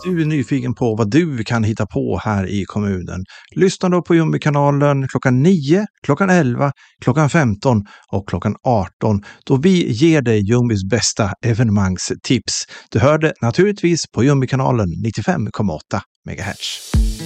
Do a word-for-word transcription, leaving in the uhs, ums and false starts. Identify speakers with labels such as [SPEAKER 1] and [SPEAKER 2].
[SPEAKER 1] du är nyfiken på vad du kan hitta på här i kommunen, lyssna då på Jumbi-kanalen klockan nio, klockan elva, klockan femton och klockan arton då vi ger dig Jumbis bästa evenemangstips. Du hör det naturligtvis på Jumbi-kanalen nittiofem komma åtta megahertz.